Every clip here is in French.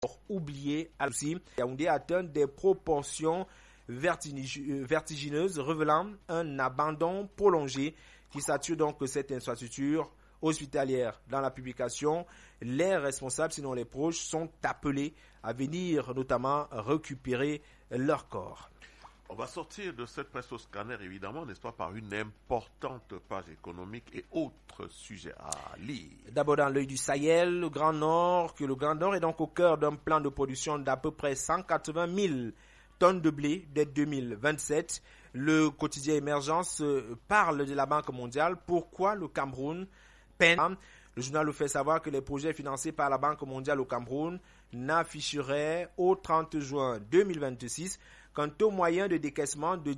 oublié. Aussi, Yaoundé atteint des proportions vertigineuses, révélant un abandon prolongé qui sature donc cette infrastructure hospitalière. Dans la publication, les responsables, sinon les proches, sont appelés à venir notamment récupérer leur corps. On va sortir de cette presse au scanner, évidemment, n'est-ce pas, par une importante page économique et autres sujets à lire. D'abord dans l'œil du Sahel, le Grand Nord est donc au cœur d'un plan de production d'à peu près 180 000 tonnes de blé dès 2027. Le quotidien Émergence parle de la Banque mondiale. Pourquoi le Cameroun peine? Le journal nous fait savoir que les projets financés par la Banque mondiale au Cameroun n'afficheraient au 30 juin 2026 qu'un taux moyen de décaissement de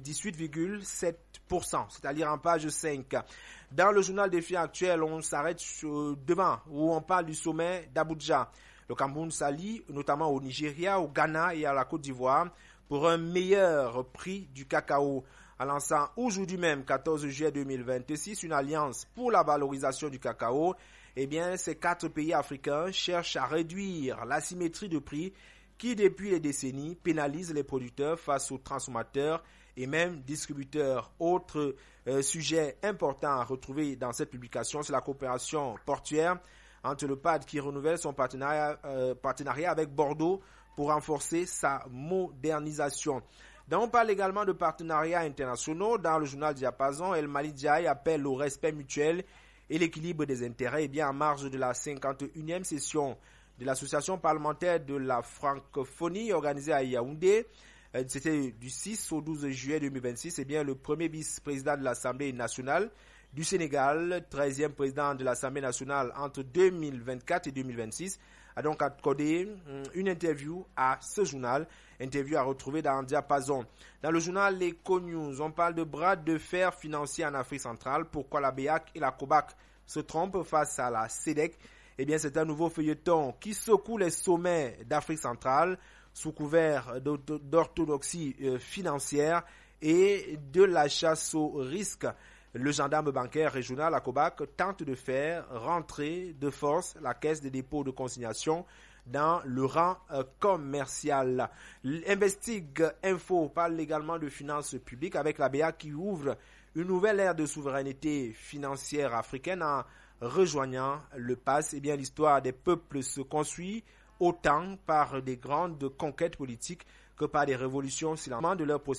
18,7%, c'est-à-dire en page 5. Dans le journal des faits actuels, on s'arrête devant, où on parle du sommet d'Abuja. Le Cameroun s'allie notamment au Nigeria, au Ghana et à la Côte d'Ivoire pour un meilleur prix du cacao. En lançant aujourd'hui même, 14 juillet 2026, une alliance pour la valorisation du cacao, ces 4 pays africains cherchent à réduire l'asymétrie de prix qui, depuis des décennies, pénalise les producteurs face aux transformateurs et même distributeurs. Autre sujet important à retrouver dans cette publication, c'est la coopération portuaire entre le PAD qui renouvelle son partenariat avec Bordeaux pour renforcer sa modernisation. On parle également de partenariats internationaux. Dans le journal Diapason, El Mali Diaye appelle au respect mutuel et l'équilibre des intérêts. En marge de la 51e session de l'association parlementaire de la francophonie organisée à Yaoundé, c'était du 6 au 12 juillet 2026, le premier vice-président de l'Assemblée nationale du Sénégal, 13e président de l'Assemblée nationale entre 2024 et 2026, a donc accordé une interview à ce journal, interview à retrouver dans Diapason. Dans le journal Eco-News, on parle de bras de fer financiers en Afrique centrale. Pourquoi la BEAC et la COBAC se trompent face à la SEDEC? C'est un nouveau feuilleton qui secoue les sommets d'Afrique centrale sous couvert d'orthodoxie financière et de la chasse au risque. Le gendarme bancaire régional, la COBAC, tente de faire rentrer de force la caisse des dépôts de consignation dans le rang commercial. Investigue Info parle également de finances publiques avec la BEAC qui ouvre une nouvelle ère de souveraineté financière africaine en rejoignant le PAS. L'histoire des peuples se construit autant par des grandes conquêtes politiques que par des révolutions silencieuses de leur prospérité.